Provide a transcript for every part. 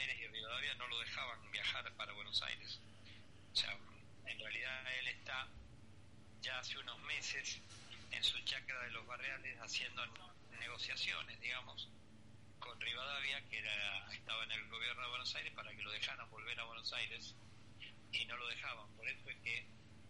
Aires y Rivadavia no lo dejaban viajar para Buenos Aires. O sea, en realidad él está ya hace unos meses en su chacra de los Barriales haciendo negociaciones, digamos, con Rivadavia, que estaba en el gobierno de Buenos Aires, para que lo dejaran volver a Buenos Aires, y no lo dejaban. Por eso es que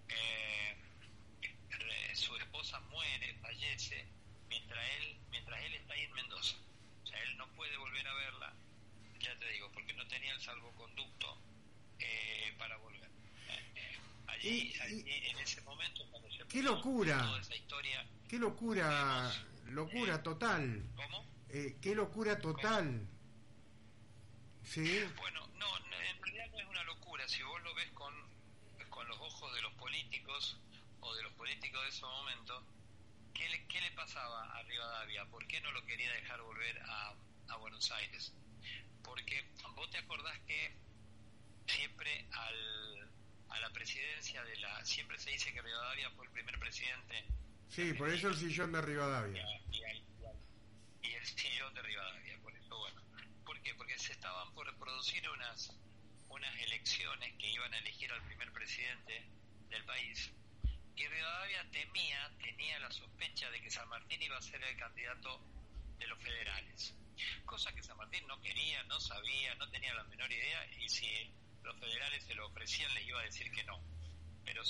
su esposa fallece mientras él está ahí en Mendoza. O sea, él no puede volver a verla, ya te digo, porque no tenía el salvoconducto para volver. Allí en ese momento, cuando se ¡qué locura! Toda esa historia, ¡qué locura! Locura total. ¿Cómo? ¡Qué locura total! ¿Cómo? Sí. Bueno, no, en realidad no es una locura. Si vos lo ves con los ojos de los políticos, o de los políticos de ese momento, ¿qué le pasaba a Rivadavia? ¿Por qué no lo quería dejar volver a Buenos Aires? Porque vos te acordás que siempre a la presidencia siempre se dice que Rivadavia fue el primer presidente. Sí, por eso el sillón de Rivadavia. Y el sillón de Rivadavia, por eso, bueno. ¿Por qué? Porque se estaban por producir unas elecciones que iban a elegir al primer presidente del país, y Rivadavia tenía la sospecha de que San Martín iba a ser el candidato de los federales, cosa que San Martín no quería, no sabía, no tenía la menor idea, y si los federales se lo ofrecían les iba a decir que no, pero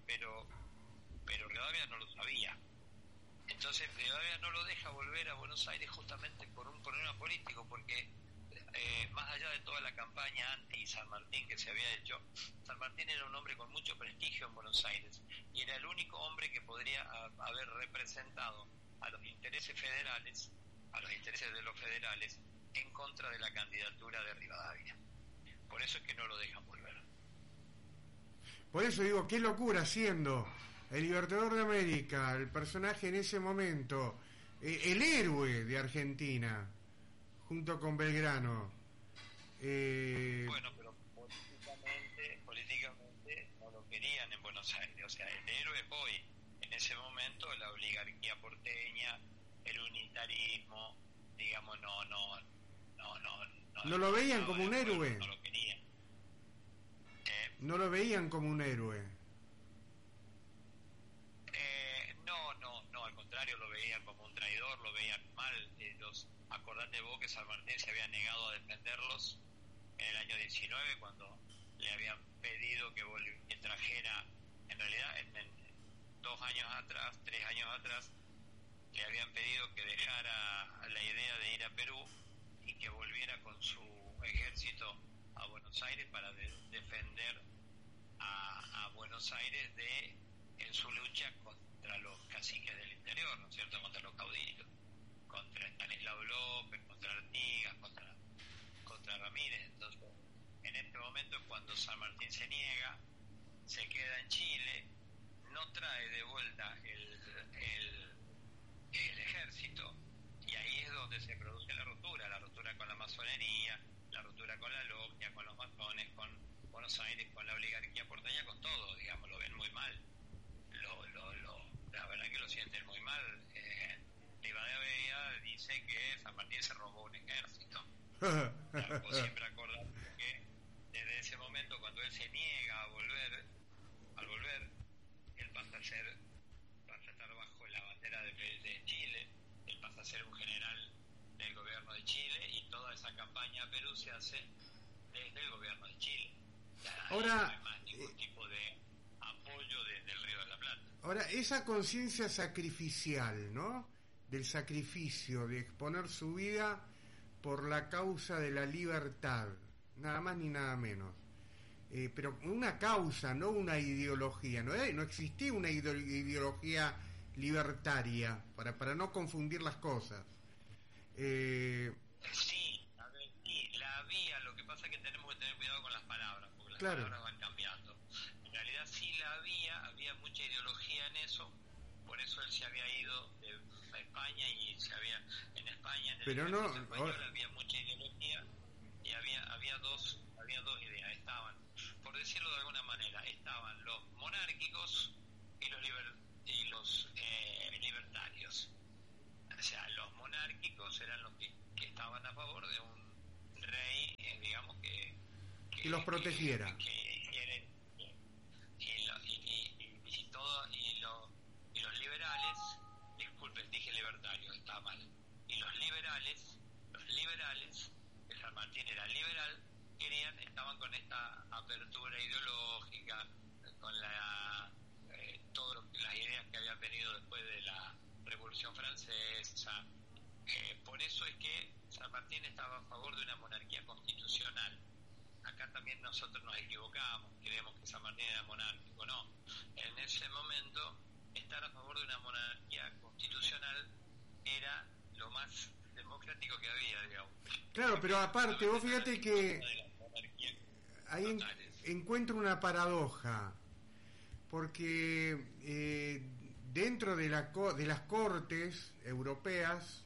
Rivadavia no lo sabía. Entonces Rivadavia no lo deja volver a Buenos Aires justamente por un problema político, porque más allá de toda la campaña anti-San Martín que se había hecho, San Martín era un hombre con mucho prestigio en Buenos Aires, y era el único hombre que podría haber representado a los intereses federales, a los intereses de los federales, en contra de la candidatura de Rivadavia. Por eso es que no lo dejan volver. Por eso digo, qué locura, siendo el Libertador de América, el personaje en ese momento, el héroe de Argentina, junto con Belgrano. Bueno, pero políticamente no lo querían en Buenos Aires. O sea, el héroe hoy, en ese momento, la oligarquía porteña, el unitarismo, digamos, no lo veían como un héroe. No lo querían. No lo veían como un héroe. No, al contrario, lo veían como un traidor, lo veían mal. Acordate vos que San Martín se había negado a defenderlos en el año 19, cuando le habían pedido que trajera, en realidad, en 2 años atrás, 3 años atrás, le habían pedido que dejara la idea de ir a Perú y que volviera con su ejército a Buenos Aires para defender a Buenos Aires en su lucha contra los caciques del interior, ¿no es cierto?, contra los caudillos, contra Estanislao López, contra Artigas, contra Ramírez. Entonces, en este momento es cuando San Martín se niega, se queda en Chile, no trae de vuelta el ejército, y ahí es donde se produce la ruptura con la masonería, la ruptura con la logia, con los masones, con Buenos Aires, con la oligarquía porteña, con todo, digamos, lo ven muy mal. La verdad que lo sienten muy mal. Rivadavia dice que San Martín se robó un ejército. Vos siempre acordás que desde ese momento, cuando él se niega al volver, él pasa a estar bajo la bandera de Chile, él pasa a ser un general del gobierno de Chile, y toda esa campaña a Perú se hace desde el gobierno de Chile. Ahora, no hay más ningún tipo de apoyo desde el Río de la Plata. Ahora, esa conciencia sacrificial, ¿no?, del sacrificio, de exponer su vida por la causa de la libertad, nada más ni nada menos, pero una causa, no una ideología. No existía una ideología libertaria, para no confundir las cosas. Sí, la había. Lo que pasa es que tenemos que tener cuidado con las palabras, porque las palabras van cambiando. En realidad sí la había mucha ideología en eso. Por eso él se había ido a España, y en España, en el ejército español, había mucha ideología, y había dos ideas. Estaban, por decirlo de alguna manera, estaban los monárquicos y los libertarios. O sea, los monárquicos eran los que estaban a favor de un rey, digamos, que los protegiera. Y los liberales, disculpen, dije libertarios, estaba mal. Y los liberales, que San Martín era liberal, estaban con esta apertura ideológica, con todas las ideas que habían venido después de la Revolución Francesa. Por eso es que San Martín estaba a favor de una monarquía constitucional. Acá también nosotros nos equivocamos, creemos que San Martín era monárquico. No, en ese momento estar a favor de una monarquía constitucional era lo más democrático que había, digamos. Claro, pero aparte, vos fíjate que ahí encuentro una paradoja, porque dentro de las cortes europeas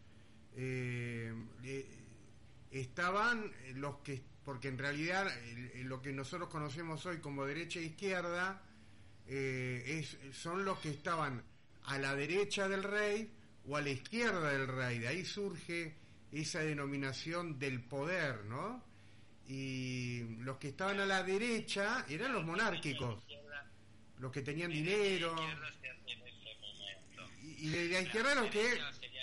estaban los que, porque en realidad lo que nosotros conocemos hoy como derecha e izquierda son los que estaban a la derecha del rey o a la izquierda del rey. De ahí surge esa denominación del poder, ¿no? Y los que estaban a la derecha eran los monárquicos, los que tenían dinero, y de la izquierda los que...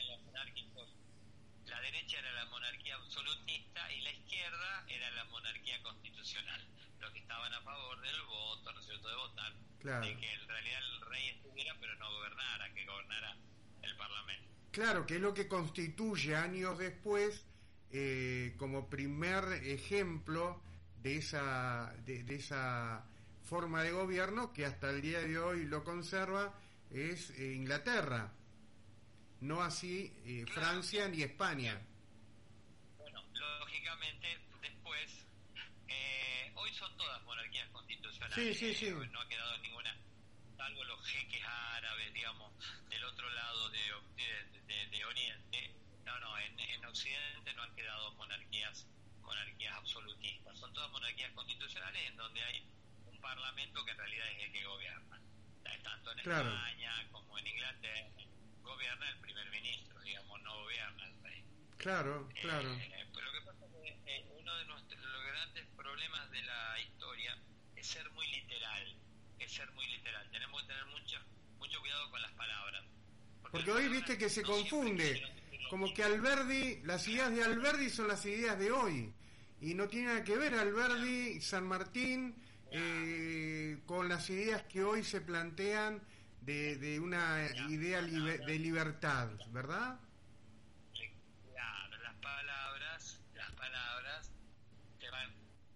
La derecha era la monarquía absolutista y la izquierda era la monarquía constitucional, los que estaban a favor del voto, ¿no es cierto?, de votar, claro, de que en realidad el rey estuviera pero no gobernara, que gobernara el parlamento. Claro, que es lo que constituye años después como primer ejemplo de esa forma de gobierno que hasta el día de hoy lo conserva, es Inglaterra, no así claro, Francia ni España. Bueno, lógicamente después hoy son todas monarquías constitucionales. Sí. No ha quedado ninguna, salvo los jeques árabes, digamos, del otro lado de Oriente. No, en Occidente no han quedado monarquías absolutistas. Son todas monarquías constitucionales en donde hay un parlamento que en realidad es el que gobierna. Tanto en claro, España como en Inglaterra gobierna el primer ministro, digamos, no gobierna el rey. Claro. Pero lo que pasa es que uno de los grandes problemas de la historia es ser muy literal. Tenemos que tener mucho cuidado con las palabras. Porque hoy viste que se confunde, como que Alberdi, las ideas de Alberdi son las ideas de hoy, y no tiene nada que ver Alberdi, San Martín, con las ideas que hoy se plantean de una idea de libertad, ¿verdad? Claro, las palabras te van...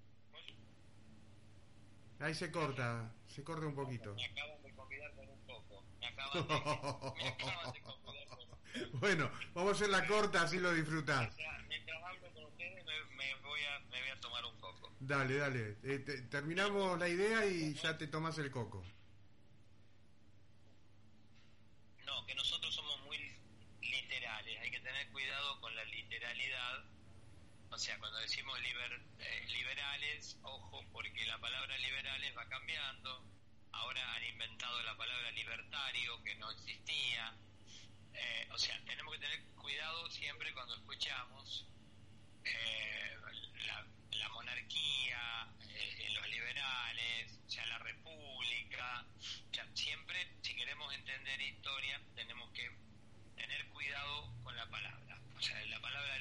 Ahí se corta un poquito. Me acaban de convidar con un poco. Me acaban de convidar con un poco. Bueno, vamos a hacer la corta, así lo disfrutás. Mientras hablo con ustedes me voy a tomar un coco. Dale. Terminamos la idea y ya te tomas el coco. No, que nosotros somos muy literales. Hay que tener cuidado con la literalidad. O sea, cuando decimos liberales, ojo, porque la palabra liberales va cambiando. Ahora han inventado la palabra libertario, que no existía. O sea, tenemos que tener cuidado siempre cuando escuchamos la monarquía, los liberales, o sea, la república. O sea, siempre, si queremos entender historia, tenemos que tener cuidado con la palabra. O sea, la palabra...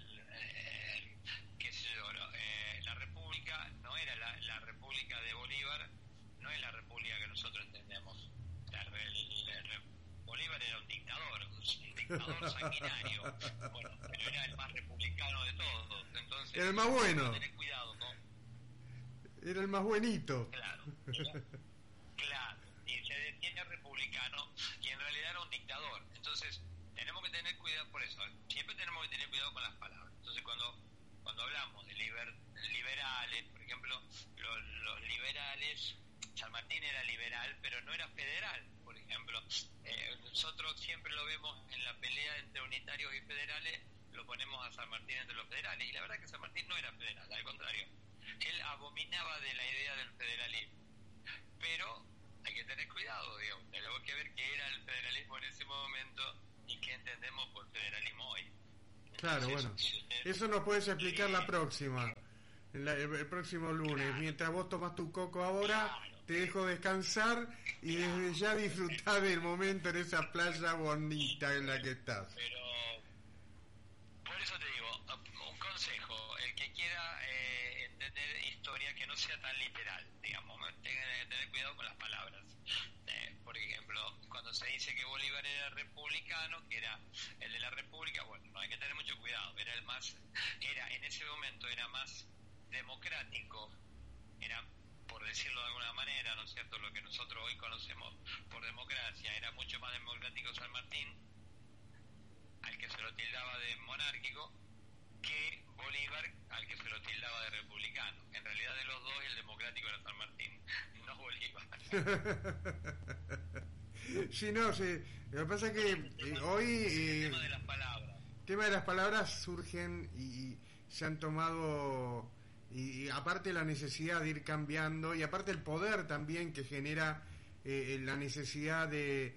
la república no era la república de Bolívar, no es la república que nosotros entendemos. Bolívar era un dictador sanguinario, bueno, pero era el más republicano de todos. Entonces, era el más bueno, tener cuidado, ¿no? Era el más buenito. Claro, y se detiene republicano y en realidad era un dictador. Entonces tenemos que tener cuidado por eso. Siempre tenemos que tener cuidado con las palabras. Entonces cuando hablamos de liberales, por ejemplo, los liberales, San Martín era liberal, pero no era federal, por ejemplo. Nosotros siempre lo vemos en la pelea entre unitarios y federales, lo ponemos a San Martín entre los federales, y la verdad es que San Martín no era federal, al contrario. Él abominaba de la idea del federalismo. Pero hay que tener cuidado, digamos. Tenemos que ver qué era el federalismo en ese momento y qué entendemos por federalismo hoy. Claro, entonces, bueno, eso nos puedes explicar la próxima. el próximo lunes. Claro. Mientras vos tomás tu coco ahora, Claro. te dejo descansar y desde ya disfrutar del momento en esa playa bonita en la que estás. Pero, por eso te digo, un consejo, el que quiera entender historia, que no sea tan literal, digamos, tenga que tener cuidado con las palabras. Por ejemplo, cuando se dice que Bolívar era republicano, que era el de la república, bueno, no hay que tener mucho cuidado, en ese momento era más democrático, era, por decirlo de alguna manera, ¿no es cierto?, lo que nosotros hoy conocemos por democracia, era mucho más democrático San Martín, al que se lo tildaba de monárquico, que Bolívar, al que se lo tildaba de republicano. En realidad, de los dos, el democrático era San Martín, no Bolívar. Sí, no, sí. Lo que pasa es que hoy El tema de las palabras. el tema de las palabras surgen y se han tomado, y aparte la necesidad de ir cambiando, y aparte el poder también que genera la necesidad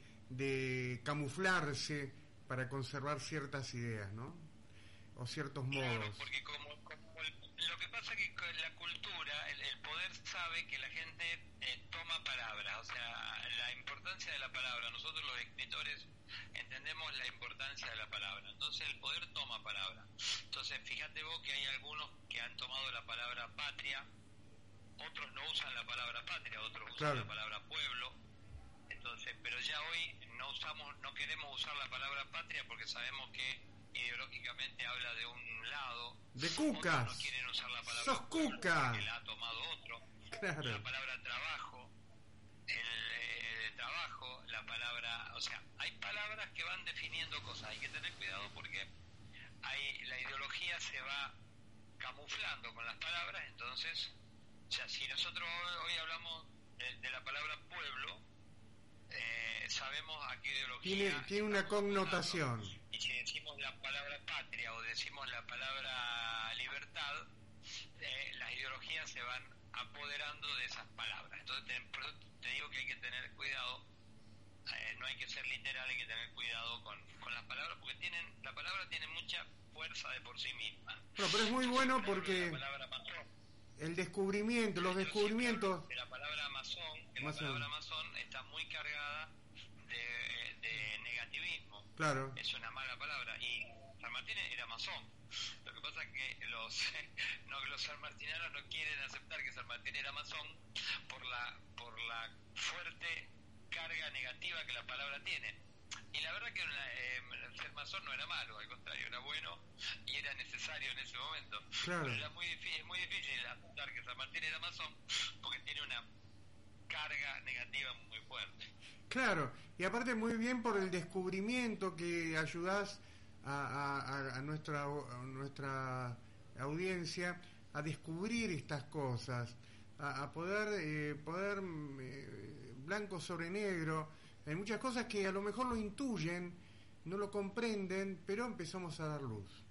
de camuflarse para conservar ciertas ideas, ¿no? O ciertos Claro, modos. porque lo que pasa es que con la cultura, el poder sabe que la gente toma palabras, o sea, la importancia de la palabra. Nosotros los escritores entendemos la importancia de la palabra, entonces el poder toma palabra. Entonces, fíjate vos que hay algunos que han tomado la palabra patria, otros no usan la palabra patria, otros usan Claro. la palabra pueblo. Entonces, pero ya hoy no queremos usar la palabra patria porque sabemos que ideológicamente habla de un lado. De cucas. Otros no quieren usar la palabra ¡Sos pueblo cuca! porque la ha tomado otro. Claro. La palabra trabajo, el trabajo, la palabra, o sea, hay palabras que van definiendo cosas. Hay que tener cuidado porque la ideología se va camuflando con las palabras. Entonces, o sea, si nosotros hoy hablamos de la palabra pueblo, sabemos a qué ideología Tiene una estamos connotación. hablando. Y si decimos la palabra patria o decimos la palabra libertad, las ideologías se van apoderando de esas palabras. Entonces, por eso te digo que hay que tener cuidado, no hay que ser literal, hay que tener cuidado con las palabras, porque la palabra tiene mucha fuerza de por sí misma. Bueno, pero es muy bueno Por ejemplo, porque la palabra masón, el descubrimiento, los descubrimientos... de la palabra masón, que Masón. la palabra masón está muy cargada de negativismo. Claro. Es una mala palabra. Y San Martín era masón. Lo que pasa es que los sanmartinianos no quieren aceptar que San Martín era masón por la fuerte carga negativa que la palabra tiene. Y la verdad que ser masón no era malo, al contrario, era bueno y era necesario en ese momento. Claro. Pero es muy difícil aceptar que San Martín era masón porque tiene una carga negativa muy fuerte. Claro, y aparte muy bien por el descubrimiento que ayudás a nuestra audiencia a descubrir estas cosas, a poder blanco sobre negro. Hay muchas cosas que a lo mejor lo intuyen, no lo comprenden, pero empezamos a dar luz.